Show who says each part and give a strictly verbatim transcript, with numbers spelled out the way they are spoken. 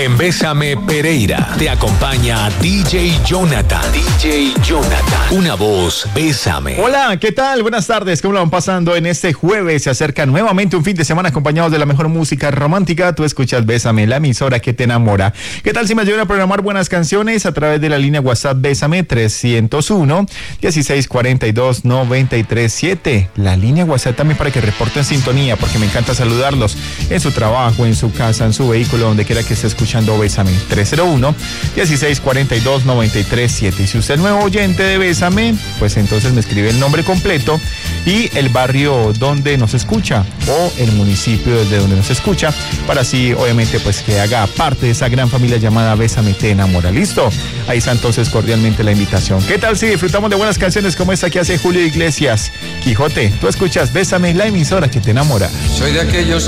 Speaker 1: En Bésame Pereira te acompaña D J Jonathan. D J Jonathan. Una voz, Bésame.
Speaker 2: Hola, ¿qué tal? Buenas tardes. ¿Cómo lo van pasando en este jueves? Se acerca nuevamente un fin de semana acompañados de la mejor música romántica. Tú escuchas Bésame, la emisora que te enamora. ¿Qué tal si me ayudan a programar buenas canciones a través de la línea WhatsApp Bésame trescientos uno, dieciséis cuarenta y dos, noventa y tres siete? La línea WhatsApp también para que reporten sintonía, porque me encanta saludarlos en su trabajo, en su casa, en su vehículo, donde quiera que esté escuchando Bésame. Tres cero uno, dieciséis cuarenta y dos, noventa y tres siete. Y si usted es nuevo oyente de Bésame, pues entonces me escribe el nombre completo y el barrio donde nos escucha o el municipio desde donde nos escucha, para así obviamente pues que haga parte de esa gran familia llamada Bésame te enamora. ¿Listo? Ahí está entonces cordialmente la invitación. ¿Qué tal si disfrutamos de buenas canciones como esta que hace Julio Iglesias? Quijote, tú escuchas Bésame, la emisora que te enamora.
Speaker 3: Soy de aquellos